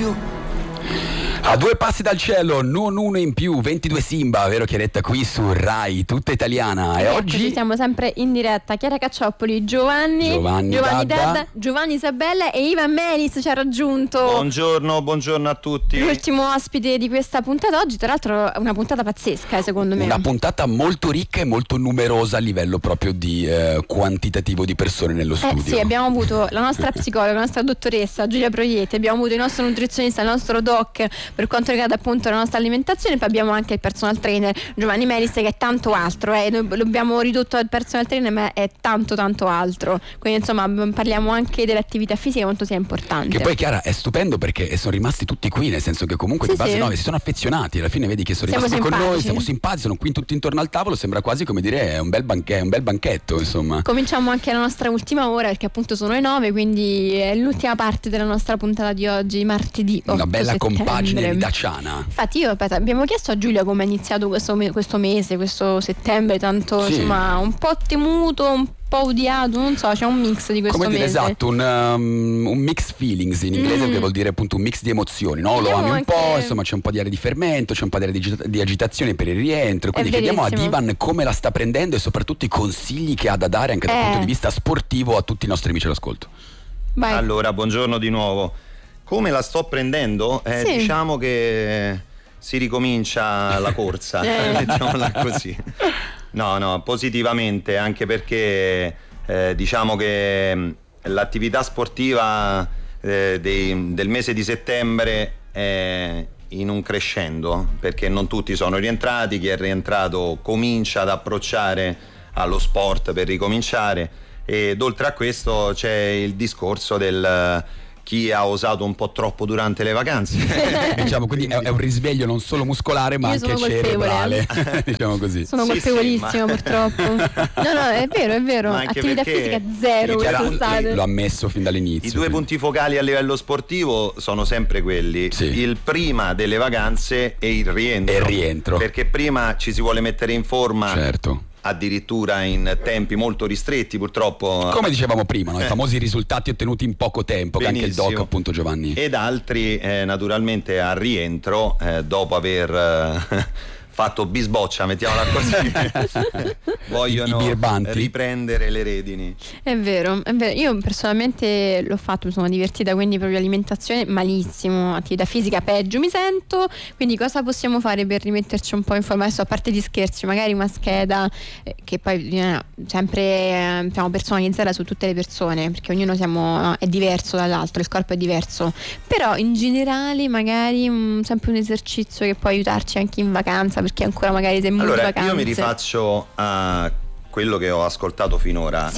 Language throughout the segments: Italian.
più. A due passi dal cielo, non uno in più, 22 Simba, vero Chiaretta, qui su Rai, tutta italiana. E oggi siamo sempre in diretta. Chiara Caccioppoli, Giovanni Dadda, Giovanni Isabella e Ivan Melis ci ha raggiunto. Buongiorno a tutti. L'ultimo ospite di questa puntata oggi, tra l'altro una puntata pazzesca, secondo me. Una puntata molto ricca e molto numerosa a livello proprio di quantitativo di persone nello studio. Sì, abbiamo avuto la nostra psicologa, la nostra dottoressa Giulia Proietti, abbiamo avuto il nostro nutrizionista, il nostro doc per quanto riguarda appunto la nostra alimentazione, poi abbiamo anche il personal trainer Giovanni Melis, che è tanto altro, noi l'abbiamo ridotto al personal trainer, ma è tanto altro, quindi insomma parliamo anche dell'attività fisica, quanto sia importante. Che poi Chiara è stupendo perché sono rimasti tutti qui, nel senso che comunque di base si sono affezionati, alla fine vedi che sono rimasti con noi, siamo simpatici, sono qui tutti intorno al tavolo, sembra quasi come dire è un bel banchetto, insomma. Cominciamo anche la nostra ultima ora perché appunto sono le 9, quindi è l'ultima parte della nostra puntata di oggi, martedì 8 una bella settembre. compagine di Daciana. Infatti abbiamo chiesto a Giulia come è iniziato questo mese, questo settembre, tanto insomma un po' temuto, un po' odiato, non so, c'è un mix di questo mese. Esatto, un mix feelings in inglese, che vuol dire appunto un mix di emozioni, no? Lo ami un po', insomma c'è un po' di aria di fermento, c'è un po' di aria di agitazione per il rientro, quindi chiediamo ad Ivan come la sta prendendo e soprattutto i consigli che ha da dare anche dal punto di vista sportivo a tutti i nostri amici all'ascolto. Vai. Allora, buongiorno di nuovo. Come la sto prendendo? Diciamo che si ricomincia la corsa, mettiamola così. No, positivamente, anche perché diciamo che l'attività sportiva del mese di settembre è in un crescendo, perché non tutti sono rientrati, chi è rientrato comincia ad approcciare allo sport per ricominciare, ed oltre a questo c'è il discorso del chi ha osato un po' troppo durante le vacanze. Diciamo, quindi è un risveglio non solo muscolare ma anche cerebrale. Diciamo così. Sono colpevolissima purtroppo. No, è vero. Attività fisica zero quest'estate. L'ho ammesso fin dall'inizio. I due punti focali a livello sportivo sono sempre quelli. Sì. Il prima delle vacanze e il rientro. Perché prima ci si vuole mettere in forma. Certo. Addirittura in tempi molto ristretti, purtroppo. Come dicevamo prima, no? I famosi risultati ottenuti in poco tempo, che anche il doc appunto Giovanni. Ed altri naturalmente al rientro, dopo aver fatto bisboccia, mettiamola così, vogliono riprendere le redini. È vero. Io personalmente l'ho fatto, mi sono divertita, quindi proprio alimentazione malissimo, attività fisica peggio mi sento, quindi cosa possiamo fare per rimetterci un po' in forma? Adesso, a parte gli scherzi, magari una scheda che poi sempre dobbiamo personalizzarla su tutte le persone, perché ognuno è diverso dall'altro, il corpo è diverso, però in generale magari sempre un esercizio che può aiutarci anche in vacanza, perché ancora magari sei molto vacanze. Io mi rifaccio a quello che ho ascoltato finora,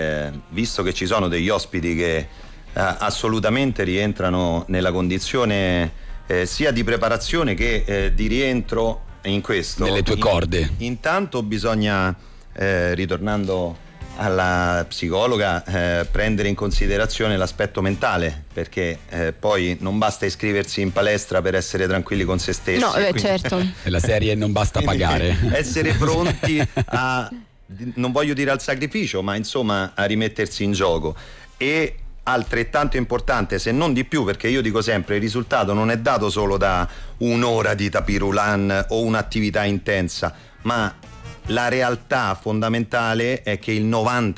visto che ci sono degli ospiti che assolutamente rientrano nella condizione sia di preparazione che di rientro in questo. Nelle tue corde. Intanto bisogna, ritornando alla psicologa, prendere in considerazione l'aspetto mentale, perché poi non basta iscriversi in palestra per essere tranquilli con se stessi. No, certo. E la serie non basta pagare. Essere pronti a, non voglio dire al sacrificio, ma insomma a rimettersi in gioco. E altrettanto importante, se non di più, perché io dico sempre il risultato non è dato solo da un'ora di tapirulan o un'attività intensa, ma la realtà fondamentale è che il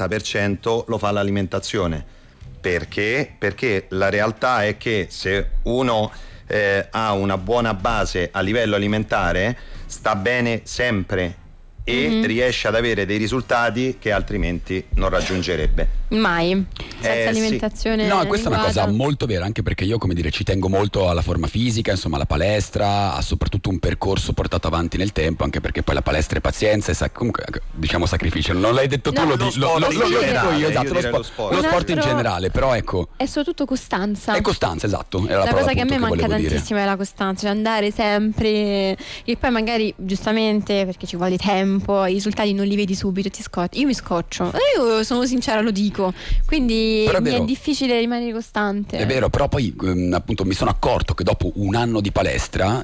90% lo fa l'alimentazione. Perché? Perché la realtà è che se uno ha una buona base a livello alimentare, sta bene sempre e riesce ad avere dei risultati che altrimenti non raggiungerebbe. Mai senza alimentazione. Sì. No, questa è una cosa molto vera, anche perché io, come dire, ci tengo molto alla forma fisica, insomma alla palestra, a soprattutto un percorso portato avanti nel tempo, anche perché poi la palestra è pazienza e comunque diciamo sacrificio. Non l'hai detto tu, lo dico io, esatto, lo sport in generale, però ecco. È soprattutto costanza. È costanza, esatto. È la cosa che a me manca tantissimo, è la costanza, cioè andare sempre, e poi magari giustamente perché ci vuole tempo, i risultati non li vedi subito, ti scocci. Io mi scoccio, io sono sincera, lo dico. Quindi mi è difficile rimanere costante. È vero, però poi appunto mi sono accorto che dopo un anno di palestra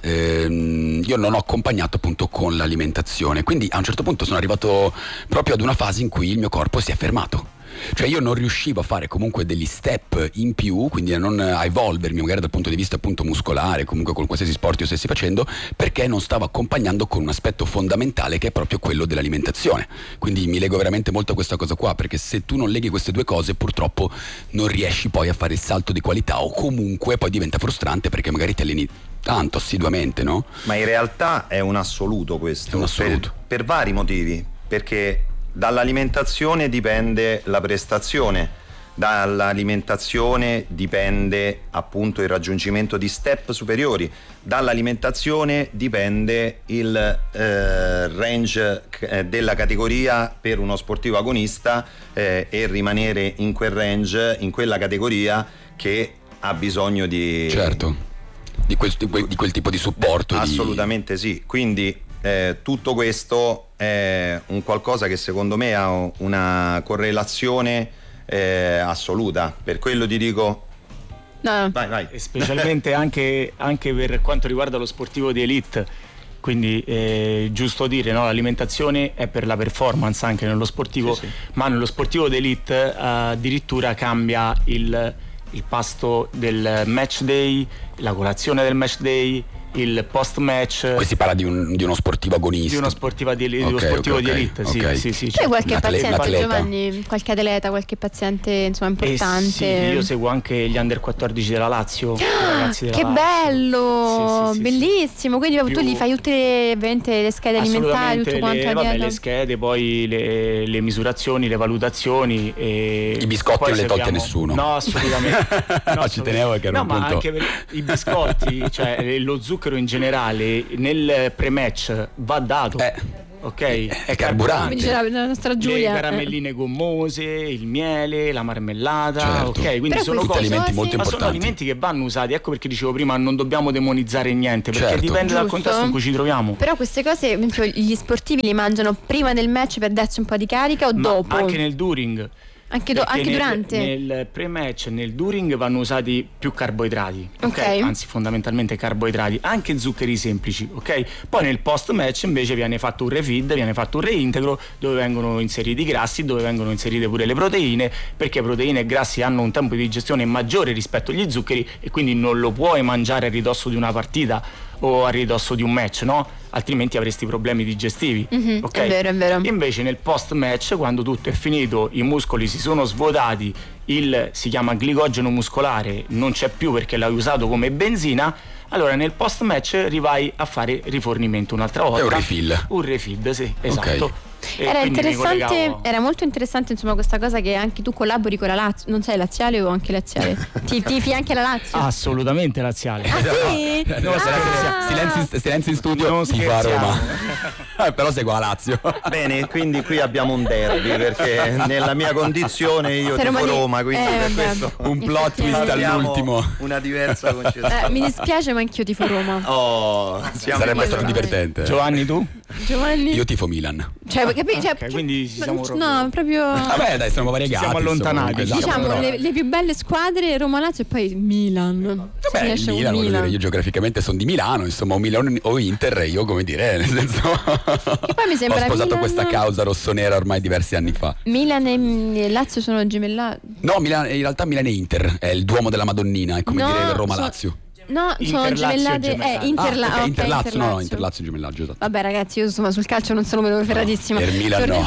io non ho accompagnato appunto con l'alimentazione, quindi a un certo punto sono arrivato proprio ad una fase in cui il mio corpo si è fermato. Cioè io non riuscivo a fare comunque degli step in più, quindi a non a evolvermi magari dal punto di vista appunto muscolare, comunque con qualsiasi sport io stessi facendo, perché non stavo accompagnando con un aspetto fondamentale che è proprio quello dell'alimentazione. Quindi mi lego veramente molto a questa cosa qua, perché se tu non leghi queste due cose purtroppo non riesci poi a fare il salto di qualità, o comunque poi diventa frustrante perché magari ti alleni tanto assiduamente, no? Ma in realtà è un assoluto questo, è un assoluto. Per vari motivi, perché dall'alimentazione dipende la prestazione, dall'alimentazione dipende appunto il raggiungimento di step superiori, dall'alimentazione dipende il range della categoria per uno sportivo agonista e rimanere in quel range, in quella categoria che ha bisogno di... Certo. Di quel tipo di supporto. Assolutamente sì, quindi tutto questo è un qualcosa che secondo me ha una correlazione assoluta, per quello ti dico no. Vai. E specialmente anche per quanto riguarda lo sportivo di elite, quindi giusto dire, no? L'alimentazione è per la performance anche nello sportivo, sì. Ma nello sportivo di elite addirittura cambia il pasto del match day, la colazione del match day, il post match. Qui si parla di uno sportivo agonista, di uno sportivo di elite, okay. Sì. C'è qualche paziente, atleta. Giovanni, qualche atleta, qualche paziente insomma importante? Sì, io seguo anche gli under 14 della Lazio, ragazzi della che Lazio. Bello, sì, bellissimo. Quindi tu gli fai tutte le schede alimentari, tutto quanto le schede, poi le misurazioni, le valutazioni e i biscotti non li tolte nessuno. No, assolutamente. No, ci tenevo perché era un punto. Ma anche per i biscotti, cioè lo zucchero in generale nel pre-match va dato. Ok, è carburante. Quindi c'è la nostra Giulia. Le caramelline gommose, il miele, la marmellata, certo. Ok, quindi però sono cose alimenti molto ma importanti. sono alimenti che vanno usati, ecco perché dicevo prima non dobbiamo demonizzare niente, perché certo. dipende dal contesto in cui ci troviamo. Però queste cose gli sportivi li mangiano prima del match per darci un po' di carica o dopo? Anche nel during. Anche durante? Nel pre-match, nel during vanno usati più carboidrati, okay? Anzi fondamentalmente carboidrati, anche zuccheri semplici, ok? Poi nel post-match invece viene fatto un refeed, viene fatto un reintegro dove vengono inseriti i grassi, dove vengono inserite pure le proteine, perché proteine e grassi hanno un tempo di digestione maggiore rispetto agli zuccheri e quindi non lo puoi mangiare a ridosso di una partita o a ridosso di un match, no? Altrimenti avresti problemi digestivi, ok? È vero. Invece nel post match, quando tutto è finito, i muscoli si sono svuotati, si chiama glicogeno muscolare, non c'è più perché l'hai usato come benzina, allora nel post match rivai a fare rifornimento un'altra volta. È un refeed, sì, esatto. Okay. Era interessante, era molto interessante insomma questa cosa che anche tu collabori con la Lazio. Non sei laziale o anche laziale? tifi anche la Lazio? Assolutamente laziale. Ah sì? No, silenzio in studio, non si fa a Roma. Però seguo la Lazio. Bene, quindi qui abbiamo un derby, perché nella mia condizione io tifo Roma, quindi per questo un plot twist all'ultimo, una diversa concezione. Mi dispiace, ma anch'io tifo Roma. Sarebbe stato divertente. Giovanni, tu? Giovanni? Io tifo Milan. Quindi ci siamo no, proprio vabbè, dai, siamo variegati. Ci siamo allontanati. Diciamo le più belle squadre, Roma, Lazio e poi Milan. Vabbè, Milan, voglio dire, io geograficamente sono di Milano, insomma, o Milan o Inter, io come dire, nel senso che poi mi sembra ho sposato Milan... questa causa rossonera ormai diversi anni fa. Milan e Lazio sono gemellati? No, in realtà Milan e Inter, è il Duomo della Madonnina, è come dire Roma-Lazio. No, sono gemellate. Inter-Lazio, no, Inter-Lazio gemellaggio, esatto. Vabbè ragazzi, io insomma sul calcio non sono meno ferratissima. Per Milan no.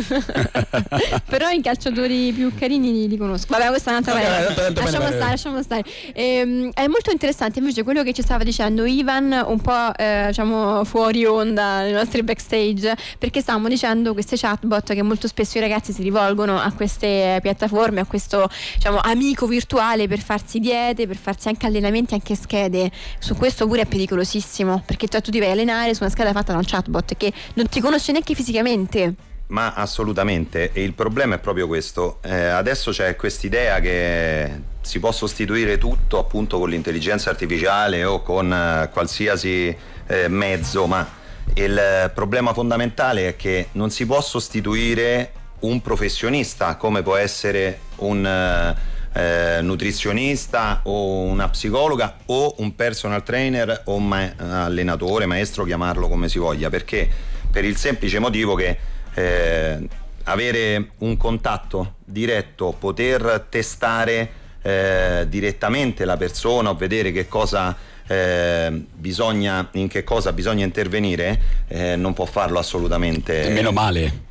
Però i calciatori più carini li conosco. Vabbè, questa è un'altra cosa. Lasciamo stare. È molto interessante invece quello che ci stava dicendo Ivan un po' diciamo fuori onda nei nostri backstage, perché stavamo dicendo queste chatbot che molto spesso i ragazzi si rivolgono a queste piattaforme, a questo diciamo amico virtuale per farsi diete, per farsi anche allenamenti, anche schede. Su questo pure è pericolosissimo, perché tu ti vai a allenare su una scheda fatta da un chatbot che non ti conosce neanche fisicamente. Ma assolutamente, e il problema è proprio questo. Adesso c'è quest'idea che si può sostituire tutto appunto con l'intelligenza artificiale o con qualsiasi mezzo, ma il problema fondamentale è che non si può sostituire un professionista come può essere un nutrizionista o una psicologa o un personal trainer o allenatore, maestro, chiamarlo come si voglia, perché per il semplice motivo che avere un contatto diretto, poter testare direttamente la persona o vedere che cosa in che cosa bisogna intervenire, non può farlo assolutamente. Meno male.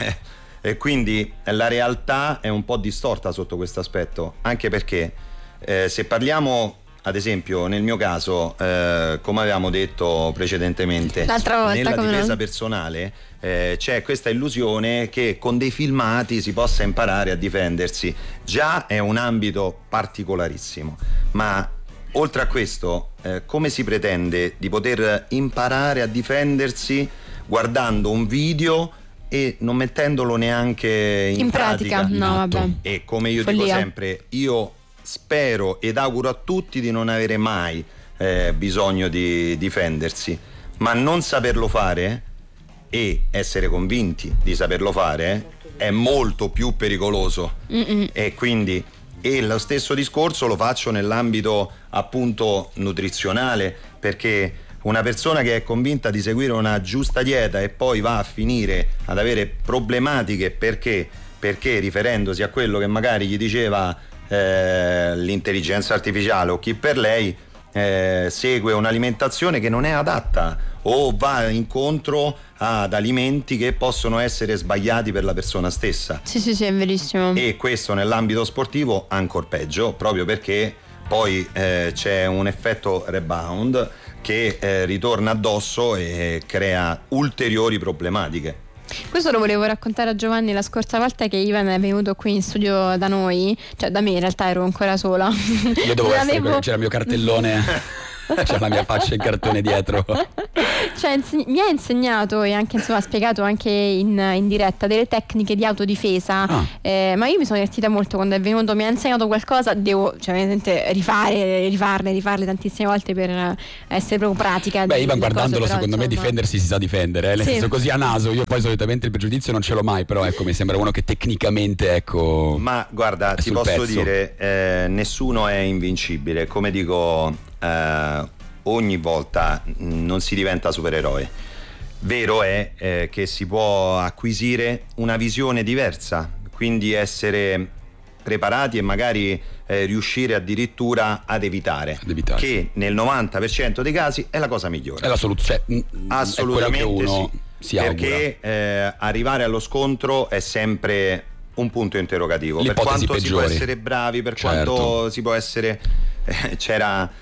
E quindi la realtà è un po' distorta sotto questo aspetto, anche perché se parliamo, ad esempio nel mio caso, come avevamo detto precedentemente, l'altra volta, nella difesa personale c'è questa illusione che con dei filmati si possa imparare a difendersi. Già è un ambito particolarissimo, ma oltre a questo come si pretende di poter imparare a difendersi guardando un video e non mettendolo neanche in pratica? No, vabbè. E come io dico sempre, io spero ed auguro a tutti di non avere mai bisogno di difendersi, ma non saperlo fare e essere convinti di saperlo fare è molto più pericoloso. E quindi lo stesso discorso lo faccio nell'ambito appunto nutrizionale, perché una persona che è convinta di seguire una giusta dieta e poi va a finire ad avere problematiche perché riferendosi a quello che magari gli diceva l'intelligenza artificiale o chi per lei, segue un'alimentazione che non è adatta o va incontro ad alimenti che possono essere sbagliati per la persona stessa. Sì, è verissimo. E questo nell'ambito sportivo ancor peggio, proprio perché poi c'è un effetto rebound che ritorna addosso e crea ulteriori problematiche. Questo lo volevo raccontare a Giovanni la scorsa volta che Ivan è venuto qui in studio da noi, cioè da me in realtà ero ancora sola. Io dovevo essere, c'era il mio cartellone. C'è la mia faccia in cartone dietro. Cioè, mi ha insegnato e anche insomma spiegato anche in diretta delle tecniche di autodifesa, ma io mi sono divertita molto quando è venuto, mi ha insegnato qualcosa, devo ovviamente rifarle tantissime volte per essere proprio pratica. Beh, Ivan guardandolo secondo me difendersi si sa difendere, nel senso così a naso, io poi solitamente il pregiudizio non ce l'ho mai, però ecco mi sembra uno che tecnicamente ecco. Ma guarda, ti posso dire, nessuno è invincibile, come dico ogni volta non si diventa supereroe. Vero è che si può acquisire una visione diversa, quindi essere preparati e magari riuscire addirittura ad evitare, che nel 90% dei casi è la cosa migliore. È la soluzione, assolutamente, è quello che uno si augura. Perché arrivare allo scontro è sempre un punto interrogativo. L'ipotesi per quanto peggiore. Si può essere bravi, per certo. quanto si può essere c'era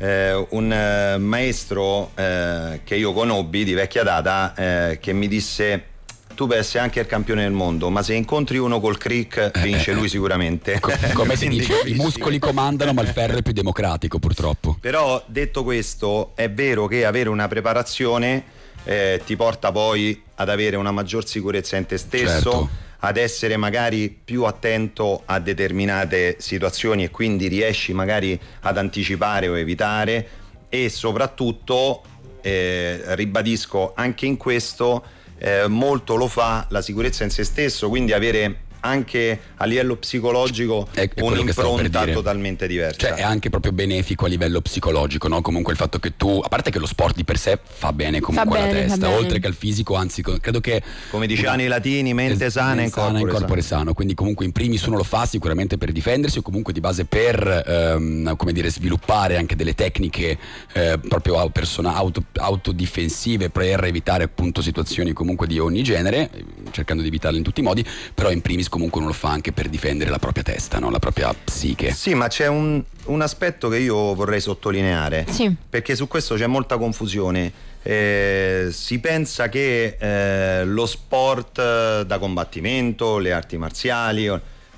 un maestro che io conobbi di vecchia data che mi disse: tu puoi essere anche il campione del mondo, ma se incontri uno col crick vince lui sicuramente. Come si dice, i muscoli comandano ma il ferro è più democratico purtroppo. Però detto questo, è vero che avere una preparazione ti porta poi ad avere una maggior sicurezza in te stesso, certo. Ad essere magari più attento a determinate situazioni e quindi riesci magari ad anticipare o evitare, e soprattutto ribadisco anche in questo molto lo fa la sicurezza in se stesso, quindi avere anche a livello psicologico un'impronta totalmente diversa. Cioè è anche proprio benefico a livello psicologico, no? Comunque il fatto che tu, a parte che lo sport di per sé fa bene comunque alla testa, oltre che al fisico, anzi credo che, come dicevano i latini, mente sana in corpore sano. Quindi comunque in primis uno lo fa sicuramente per difendersi o comunque di base per come dire, sviluppare anche delle tecniche proprio autodifensive per evitare appunto situazioni comunque di ogni genere, cercando di evitarle in tutti i modi, però in primis comunque uno lo fa anche per difendere la propria testa, no? La propria psiche. Sì, ma c'è un aspetto che io vorrei sottolineare, sì. Perché su questo c'è molta confusione. Si pensa che lo sport da combattimento, le arti marziali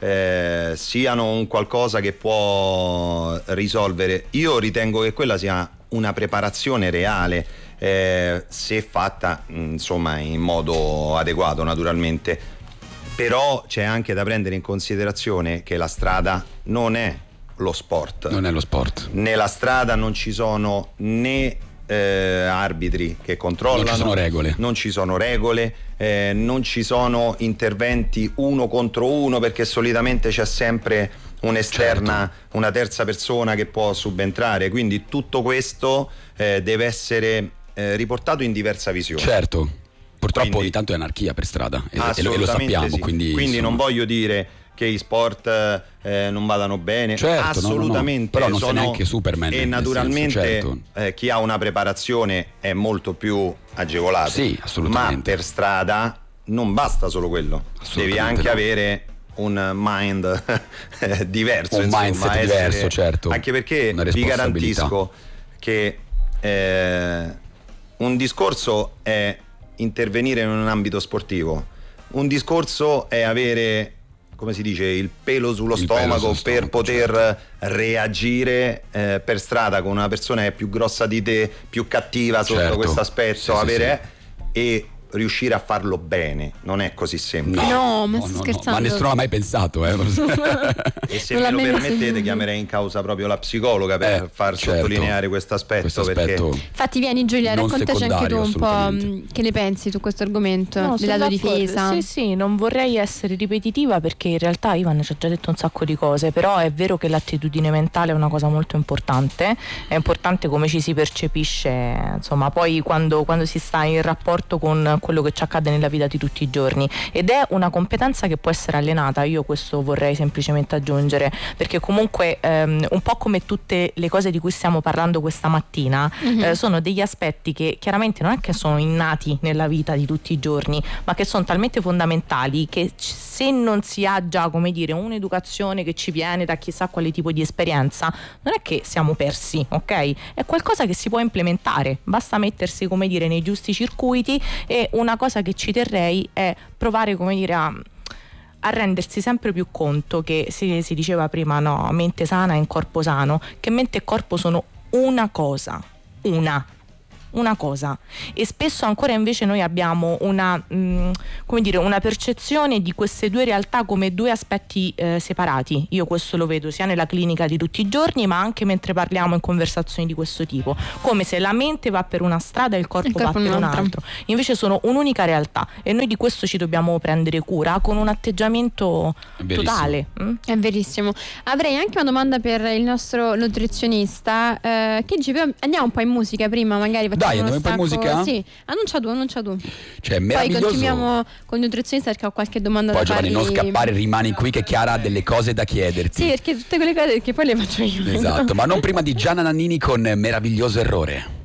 siano un qualcosa che può risolvere. Io ritengo che quella sia una preparazione reale, se fatta insomma in modo adeguato naturalmente. Però c'è anche da prendere in considerazione che la strada non è lo sport. Non è lo sport. Nella strada non ci sono né arbitri che controllano, non ci sono regole, non ci sono interventi uno contro uno, perché solitamente c'è sempre un'esterna, certo. Una terza persona che può subentrare, quindi tutto questo deve essere riportato in diversa visione. Certo. Purtroppo ogni tanto è anarchia per strada e lo sappiamo, sì. Quindi non voglio dire che i sport non vadano bene, certo, assolutamente, però non sei neanche Superman, e naturalmente senso, certo. Chi ha una preparazione è molto più agevolato, sì, assolutamente. ma per strada non basta solo quello, devi anche avere un mind diverso, un mindset diverso, certo, anche perché vi garantisco che un discorso è intervenire in un ambito sportivo, un discorso è avere, come si dice, il pelo sullo stomaco per poter reagire per strada con una persona che è più grossa di te, più cattiva sotto questo aspetto, e riuscire a farlo bene non è così semplice. No, ma sto scherzando. Ma nessuno l'ha mai pensato, E se me lo permettete chiamerei in causa proprio la psicologa per far sottolineare questo aspetto, perché infatti vieni Giulia, raccontaci anche tu un po' che ne pensi su questo argomento della tua difesa. Sì, non vorrei essere ripetitiva perché in realtà Ivan ci ha già detto un sacco di cose, però è vero che l'attitudine mentale è una cosa molto importante, è importante come ci si percepisce, insomma, poi quando si sta in rapporto con quello che ci accade nella vita di tutti i giorni, ed è una competenza che può essere allenata. Io questo vorrei semplicemente aggiungere, perché comunque un po' come tutte le cose di cui stiamo parlando questa mattina, sono degli aspetti che chiaramente non è che sono innati nella vita di tutti i giorni, ma che sono talmente fondamentali che se non si ha già, come dire, un'educazione che ci viene da chissà quale tipo di esperienza, non è che siamo persi, ok? È qualcosa che si può implementare, basta mettersi, come dire, nei giusti circuiti. E una cosa che ci terrei è provare, come dire, a rendersi sempre più conto che si diceva prima, no, mente sana in corpo sano, che mente e corpo sono una cosa, e spesso ancora invece noi abbiamo una percezione di queste due realtà come due aspetti separati. Io questo lo vedo sia nella clinica di tutti i giorni, ma anche mentre parliamo in conversazioni di questo tipo, come se la mente va per una strada e il corpo va per un altro. Invece sono un'unica realtà e noi di questo ci dobbiamo prendere cura con un atteggiamento totale. È verissimo. Avrei anche una domanda per il nostro nutrizionista, andiamo un po' in musica prima, magari dai, andiamo un po' in musica? Sì, annuncia tu. Cioè, meraviglioso. Poi continuiamo con il nutrizionista perché ho qualche domanda da fargli. Poi Giovanni, non scappare, rimani qui che Chiara ha delle cose da chiederti. Sì, perché tutte quelle cose che poi le faccio io. Esatto, ma non prima di Gianna Nannini con Meraviglioso Errore.